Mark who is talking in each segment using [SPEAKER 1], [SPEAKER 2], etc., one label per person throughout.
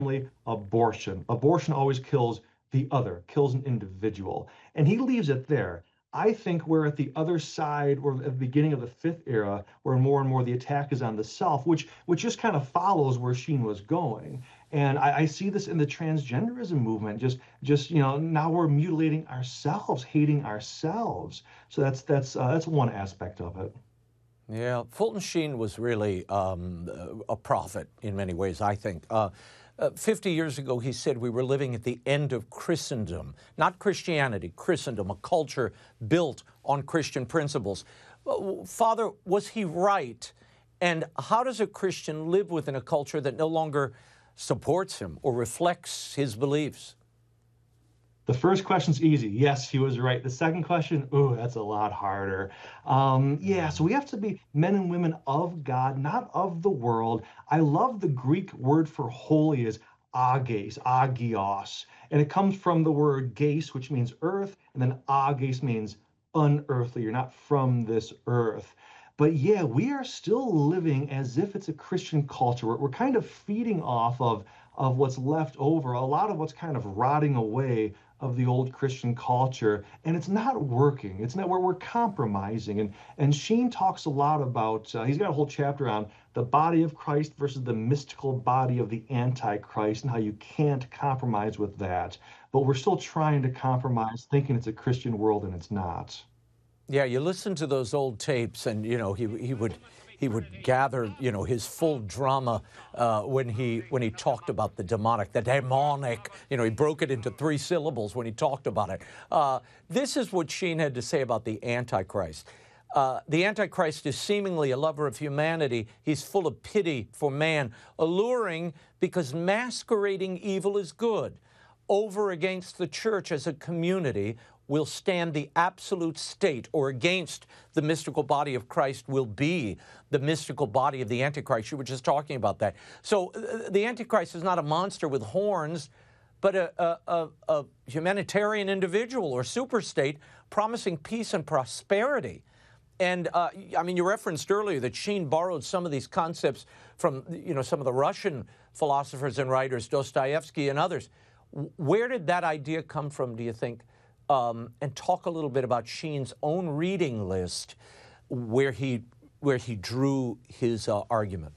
[SPEAKER 1] abortion. Abortion always kills the other, kills an individual. And he leaves it there. I think we're at the other side, or at the beginning of the fifth era, where more and more the attack is on the self, which just kind of follows where Sheen was going. And I see this in the transgenderism movement. Just now we're mutilating ourselves, hating ourselves. So that's one aspect of it.
[SPEAKER 2] Yeah, Fulton Sheen was really a prophet in many ways, I think. 50 years ago, he said we were living at the end of Christendom, not Christianity, Christendom, a culture built on Christian principles. Father, was he right? And how does a Christian live within a culture that no longer supports him or reflects his beliefs?
[SPEAKER 1] The first question's easy. Yes, he was right. The second question, ooh, that's a lot harder. Yeah, so we have to be men and women of God, not of the world. I love the Greek word for holy is ages, agios, and it comes from the word geis, which means earth, and then ages means unearthly. You're not from this earth. But yeah, we are still living as if it's a Christian culture. We're kind of feeding off of what's left over, a lot of what's kind of rotting away of the old Christian culture, and it's not working. It's not where we're compromising. And Sheen talks a lot about, he's got a whole chapter on the body of Christ versus the mystical body of the Antichrist and how you can't compromise with that. But we're still trying to compromise, thinking it's a Christian world, and it's not.
[SPEAKER 2] Yeah, you listen to those old tapes, and he would gather his full drama when he talked about the demonic, the demonic. He broke it into 3 syllables when he talked about it. This is what Sheen had to say about the Antichrist. The Antichrist is seemingly a lover of humanity. He's full of pity for man, alluring because masquerading evil is good. Over against the church as a community will stand the absolute state, or against the mystical body of Christ will be the mystical body of the Antichrist. You were just talking about that. So the Antichrist is not a monster with horns, but a humanitarian individual or superstate promising peace and prosperity. And I mean, you referenced earlier that Sheen borrowed some of these concepts from some of the Russian philosophers and writers, Dostoevsky and others. Where did that idea come from, do you think? And talk a little bit about Sheen's own reading list, where he drew his argument.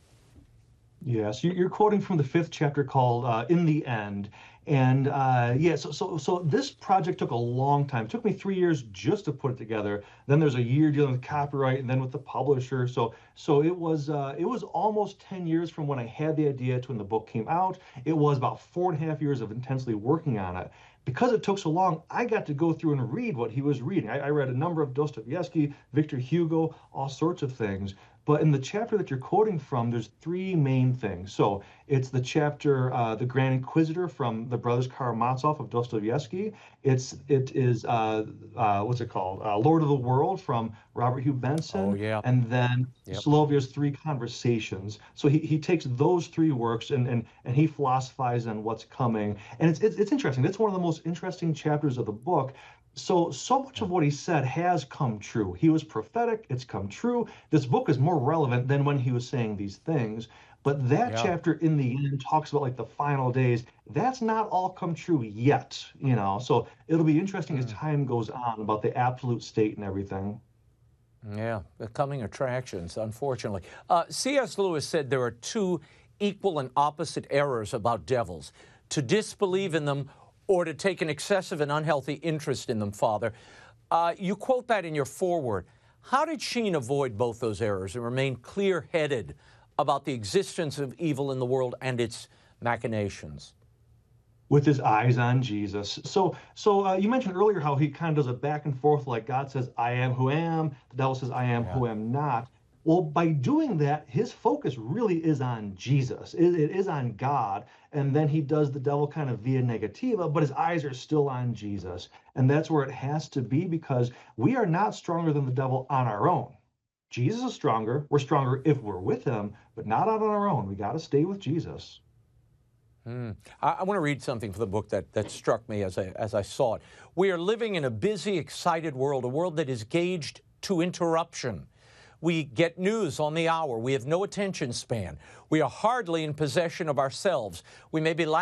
[SPEAKER 1] Yes, you're quoting from the 5th chapter called "In the End," and yeah, so this project took a long time. It took me 3 years just to put it together. Then there's a year dealing with copyright, and then with the publisher. So it was almost 10 years from when I had the idea to when the book came out. It was about 4.5 years of intensely working on it. Because it took so long, I got to go through and read what he was reading. I read a number of Dostoevsky, Victor Hugo, all sorts of things. But in the chapter that you're quoting from, there's 3 main things. So it's the chapter, The Grand Inquisitor from the Brothers Karamazov of Dostoevsky. It is what's it called? Lord of the World from Robert Hugh Benson.
[SPEAKER 2] Oh, yeah.
[SPEAKER 1] And then Solovia's 3 Conversations. So he takes those 3 works and he philosophizes on what's coming. And it's interesting. That's one of the most interesting chapters of the book. So much of what he said has come true. He was prophetic. It's come true. This book is more relevant than when he was saying these things. But that chapter in the end talks about like the final days. That's not all come true yet, So it'll be interesting as time goes on about the absolute state and everything.
[SPEAKER 2] Yeah, the coming attractions, unfortunately. C.S. Lewis said there are 2 equal and opposite errors about devils: to disbelieve in them or to take an excessive and unhealthy interest in them, Father. You quote that in your foreword. How did Sheen avoid both those errors and remain clear-headed about the existence of evil in the world and its machinations?
[SPEAKER 1] With his eyes on Jesus. So you mentioned earlier how he kind of does a back and forth, like God says, I am who am, the devil says, I am who am not. Well, by doing that, his focus really is on Jesus. It is on God. And then he does the devil kind of via negativa, but his eyes are still on Jesus. And that's where it has to be, because we are not stronger than the devil on our own. Jesus is stronger. We're stronger if we're with him, but not out on our own. We got to stay with Jesus.
[SPEAKER 2] I want to read something from the book that struck me as I saw it. We are living in a busy, excited world, a world that is gauged to interruption. We get news on the hour. We have no attention span. We are hardly in possession of ourselves. We may be